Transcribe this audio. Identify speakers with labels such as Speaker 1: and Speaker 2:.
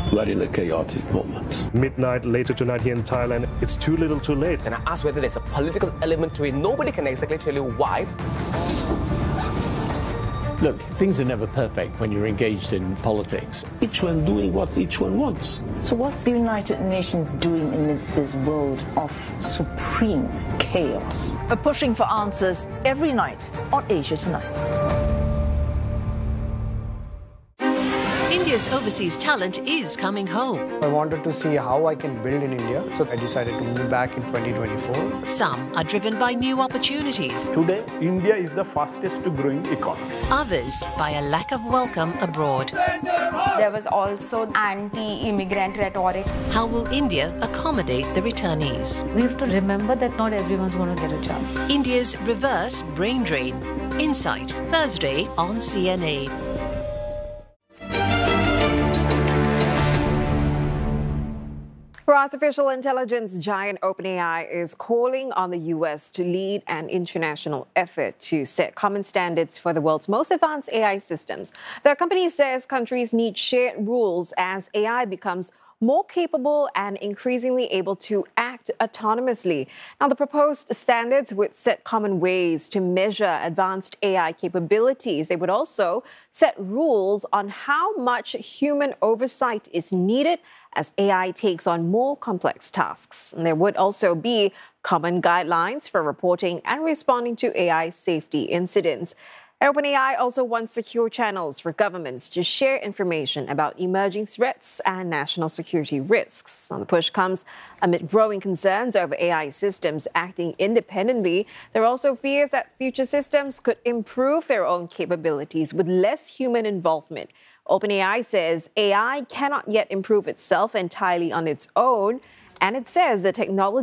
Speaker 1: We're in a chaotic moment.
Speaker 2: Midnight later tonight here in Thailand, it's too little too late.
Speaker 3: And I asked whether there's a political element to it. Nobody can exactly tell you why.
Speaker 4: Look, things are never perfect when you're engaged in politics.
Speaker 1: Each one doing what each one wants.
Speaker 5: So what's the United Nations doing amidst this world of supreme chaos?
Speaker 6: We're pushing for answers every night on Asia Tonight.
Speaker 7: India's overseas talent is coming home.
Speaker 8: I wanted to see how I can build in India, so I decided to move back in 2024.
Speaker 7: Some are driven by new opportunities.
Speaker 9: Today, India is the fastest growing economy.
Speaker 7: Others by a lack of welcome abroad.
Speaker 10: There was also anti-immigrant rhetoric.
Speaker 7: How will India accommodate the returnees?
Speaker 11: We have to remember that not everyone's going to get a job.
Speaker 7: India's reverse brain drain. Insight, Thursday on CNA.
Speaker 12: Artificial intelligence giant OpenAI is calling on the U.S. to lead an international effort to set common standards for the world's most advanced AI systems. The company says countries need shared rules as AI becomes more capable and increasingly able to act autonomously. Now, the proposed standards would set common ways to measure advanced AI capabilities. They would also set rules on how much human oversight is needed as AI takes on more complex tasks. And there would also be common guidelines for reporting and responding to AI safety incidents. OpenAI also wants secure channels for governments to share information about emerging threats and national security risks. And the push comes amid growing concerns over AI systems acting independently. There are also fears that future systems could improve their own capabilities with less human involvement. OpenAI says AI cannot yet improve itself entirely on its own, and it says the technology